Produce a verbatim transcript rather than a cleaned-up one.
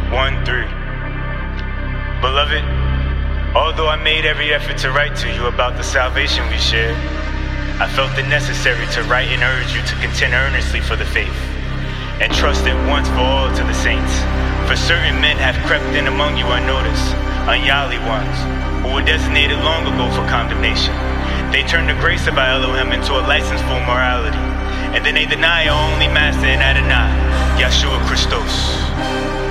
one three. Beloved, although I made every effort to write to you about the salvation we share, I felt it necessary to write and urge you to contend earnestly for the faith, and trust it once for all to the saints. For certain men have crept in among you unnoticed, ungodly ones, who were designated long ago for condemnation. They turned the grace of our Elohim into a license for morality, and then they deny our only master and Adonai, Yeshua Christos.